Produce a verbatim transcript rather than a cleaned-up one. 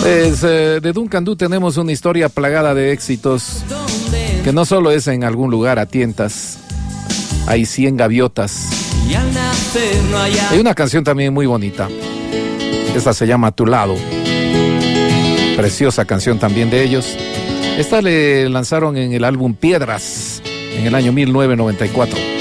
Pues, eh, de Duncan Du tenemos una historia plagada de éxitos, que no solo es en algún lugar a tientas, hay cien gaviotas. Hay una canción también muy bonita, esta se llama Tu Lado, preciosa canción también de ellos. Esta le lanzaron en el álbum Piedras en el año mil novecientos noventa y cuatro.